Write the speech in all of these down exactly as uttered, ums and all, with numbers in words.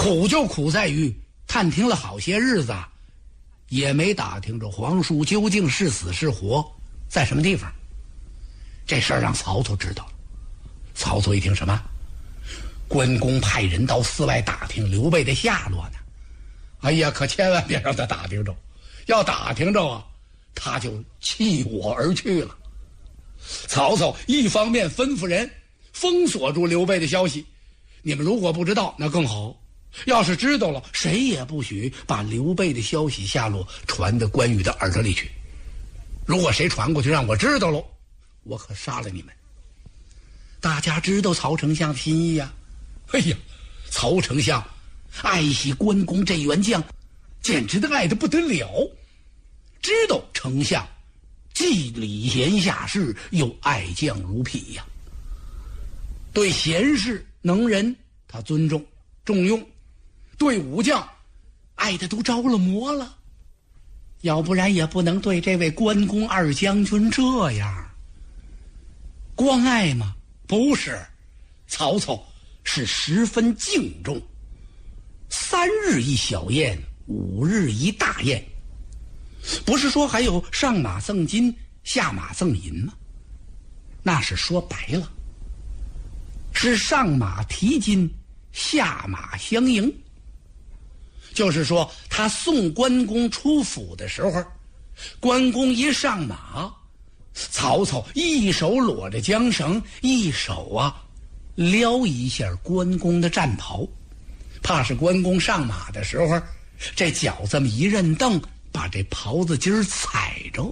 苦就苦在于探听了好些日子，也没打听着皇叔究竟是死是活，在什么地方。这事儿让曹操知道了。曹操一听，什么？关公派人到寺外打听刘备的下落呢？哎呀，可千万别让他打听着，要打听着啊，他就弃我而去了。曹操一方面吩咐人封锁住刘备的消息，你们如果不知道那更好，要是知道了，谁也不许把刘备的消息下落传到关羽的耳朵里去。如果谁传过去让我知道了，我可杀了你们。大家知道曹丞相的心意呀、啊。哎呀，曹丞相爱惜关公这员将，简直的爱得不得了。知道丞相既礼贤下士，又爱将如匹呀、啊。对贤士能人他尊重重用，对武将爱的都着了魔了。要不然也不能对这位关公二将军这样。光爱吗？不是，曹操是十分敬重。三日一小宴，五日一大宴，不是说还有上马赠金下马赠银吗？那是说白了，是上马提金下马相迎。就是说他送关公出府的时候，关公一上马，曹操一手裸着缰绳，一手啊撩一下关公的战袍，怕是关公上马的时候这脚这么一韧蹬，把这袍子襟儿踩着。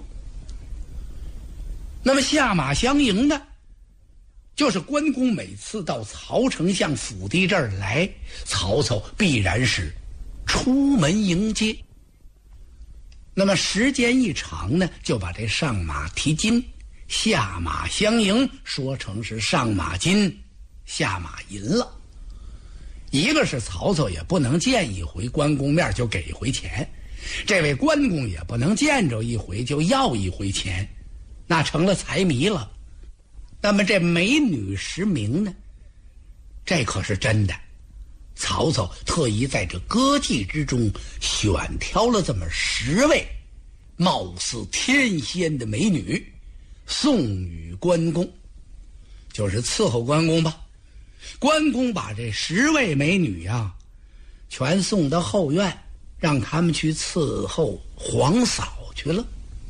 那么下马相迎呢，就是关公每次到曹丞相府邸这儿来，曹操必然是出门迎接。那么时间一长呢，就把这上马提金下马相迎说成是上马金下马银了。一个是曹操也不能见一回关公面就给一回钱，这位关公也不能见着一回就要一回钱，那成了财迷了。那么这美女十名呢，这可是真的。曹操特意在这歌妓之中选挑了这么十位貌似天仙的美女，送与关公，就是伺候关公吧。关公把这十位美女啊全送到后院，让他们去伺候皇嫂去了。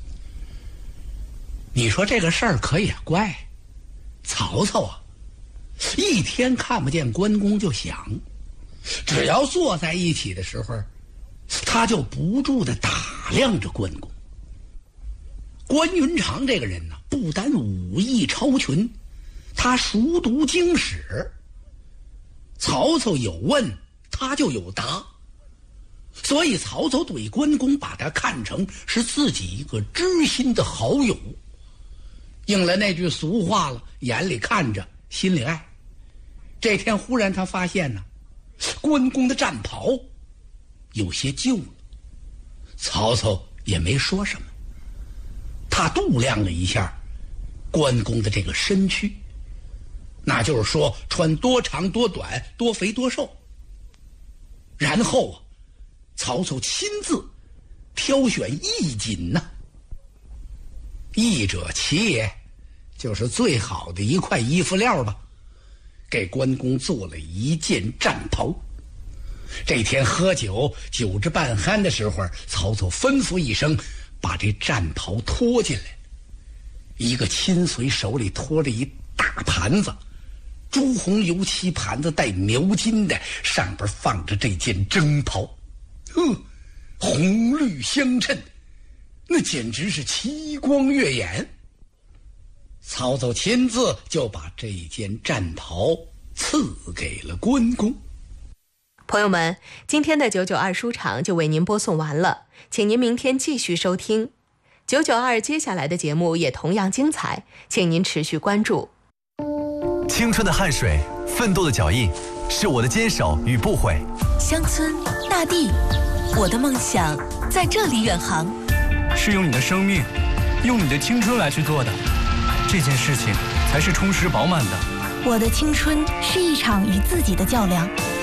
你说这个事儿可也怪，曹操啊一天看不见关公就想，只要坐在一起的时候，他就不住地打量着关公。关云长这个人呢，不但武艺超群，他熟读经史。曹操有问，他就有答，所以曹操对关公把他看成是自己一个知心的好友。应了那句俗话了，眼里看着心里爱。这天忽然他发现呢，关公的战袍有些旧了，曹操也没说什么。他度量了一下关公的这个身躯，那就是说穿多长多短，多肥多瘦。然后啊，曹操亲自挑选义锦呢、啊，义者奇也，就是最好的一块衣服料吧，给关公做了一件战袍。这天喝酒，酒至半酣的时候，曹操吩咐一声，把这战袍拖进来。一个亲随手里拖着一大盘子，朱红油漆盘子带描金的，上边放着这件征袍，呵，红绿相衬，那简直是奇光跃眼。曹操亲自就把这件战袍赐给了关公。 朋友们，今天的九九二书场就为您播送完了，请您明天继续收听九九二，接下来的节目也同样精彩，请您持续关注。 青春的汗水，奋斗的脚印，是我的坚守与不悔。 乡村大地，我的梦想在这里远航。 是用你的生命，用你的青春来去做的，这件事情才是充实饱满的。 我的青春是一场与自己的较量。